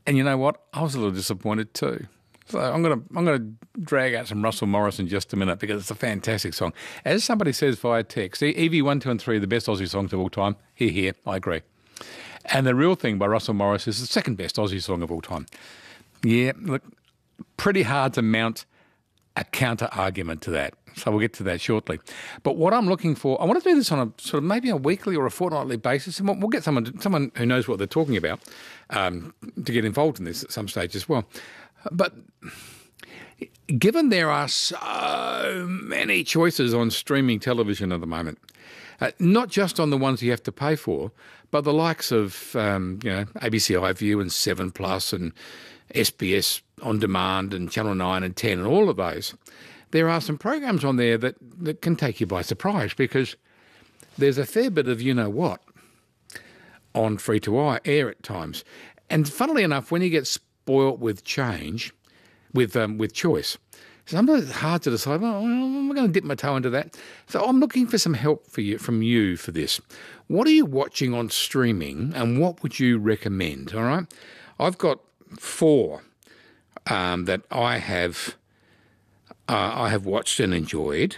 And you know what? I was a little disappointed too. So I'm gonna drag out some Russell Morris in just a minute because it's a fantastic song. As somebody says via text, Evie 1, 2 and 3, the best Aussie songs of all time. Here, I agree. And The Real Thing by Russell Morris is the second best Aussie song of all time. Yeah, look, pretty hard to mount a counter argument to that. So we'll get to that shortly. But what I'm looking for, I want to do this on a sort of maybe a weekly or a fortnightly basis, and we'll get someone who knows what they're talking about to get involved in this at some stage as well. But given there are so many choices on streaming television at the moment, not just on the ones you have to pay for, but the likes of ABC iView and 7 Plus and SBS On Demand and Channel 9 and 10 and all of those, there are some programs on there that can take you by surprise because there's a fair bit of you-know-what on free-to-air at times. And funnily enough, when you get spoilt with change, with choice, sometimes it's hard to decide, well, I'm going to dip my toe into that. So I'm looking for some help from you for this. What are you watching on streaming and what would you recommend, all right? I've got 4 that I have watched and enjoyed.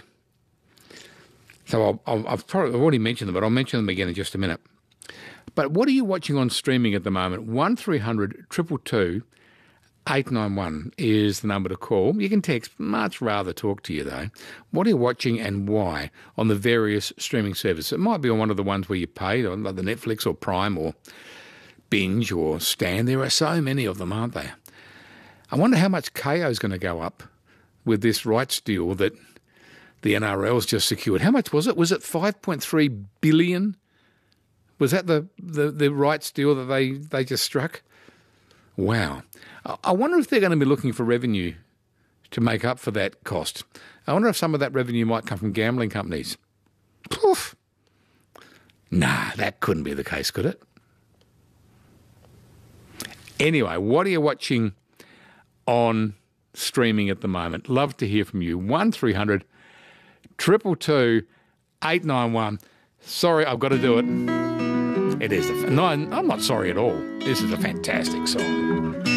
So I've already mentioned them, but I'll mention them again in just a minute. But what are you watching on streaming at the moment? 1300 222 891 is the number to call. You can text, much rather talk to you though. What are you watching and why on the various streaming services? It might be on one of the ones where you pay, like the Netflix or Prime or Binge or Stan. There are so many of them, aren't there? I wonder how much KO is going to go up with this rights deal that the NRL's just secured. How much was it? Was it 5.3 billion? Was that the rights deal that they just struck? Wow. I wonder if they're going to be looking for revenue to make up for that cost. I wonder if some of that revenue might come from gambling companies. Poof. Nah, that couldn't be the case, could it? Anyway, what are you watching on streaming at the moment? Love to hear from you. 1300 222 891. Sorry, I've got to do it. It is. No, I'm not sorry at all. This is a fantastic song.